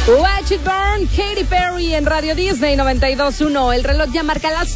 Watch It Burn, Katy Perry en Radio Disney 92.1. El reloj ya marca las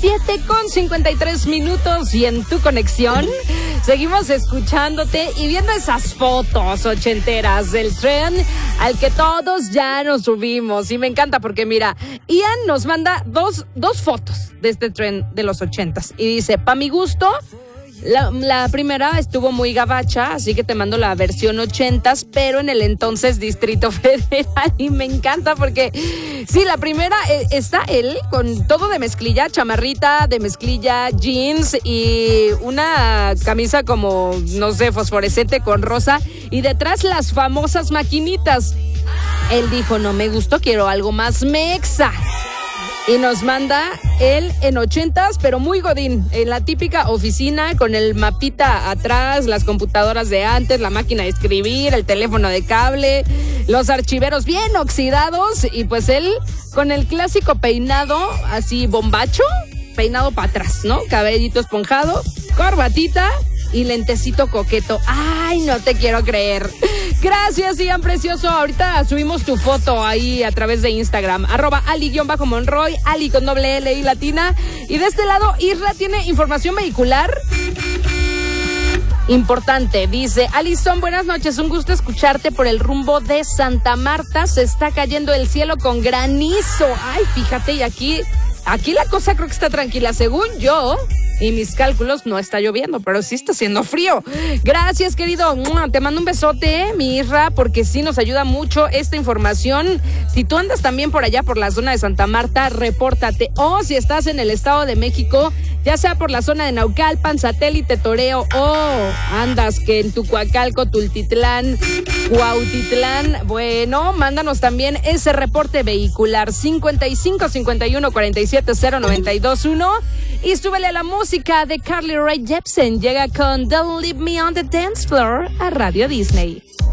7:53 y en tu conexión seguimos escuchándote y viendo esas fotos ochenteras del tren al que todos ya nos subimos. Y me encanta porque mira, Ian nos manda dos fotos de este tren de los 80s y dice, pa' mi gusto, la primera estuvo muy gabacha, así que te mando la versión 80s, pero en el entonces Distrito Federal. Y me encanta porque, sí, la primera está él con todo de mezclilla, chamarrita de mezclilla, jeans y una camisa como, no sé, fosforescente con rosa. Y detrás las famosas maquinitas. Él dijo, no me gustó, quiero algo más mexa. Y nos manda él en 80s, pero muy godín, en la típica oficina con el mapita atrás, las computadoras de antes, la máquina de escribir, el teléfono de cable, los archiveros bien oxidados y pues él con el clásico peinado así bombacho, peinado para atrás, ¿no? Cabellito esponjado, corbatita y lentecito coqueto. ¡Ay, no te quiero creer! Gracias, Ian Precioso. Ahorita subimos tu foto ahí a través de Instagram. @Ali_Monroy, Ali con doble L y latina. Y de este lado, Isra tiene información vehicular importante. Dice, Alison, buenas noches. Un gusto escucharte por el rumbo de Santa Marta. Se está cayendo el cielo con granizo. Ay, fíjate, y aquí la cosa creo que está tranquila. Según yo y mis cálculos, no está lloviendo, pero sí está haciendo frío. Gracias, querido. Te mando un besote, mi Isra, porque sí nos ayuda mucho esta información. Si tú andas también por allá, por la zona de Santa Marta, repórtate. O si estás en el Estado de México, ya sea por la zona de Naucalpan, Satélite, Toreo, o andas que en Tucuacalco, Tultitlán, Cuautitlán, bueno, mándanos también ese reporte vehicular 55 51 47 0921 y súbele a la música de Carly Rae Jepsen. Llega con Don't Leave Me on the Dance Floor a Radio Disney.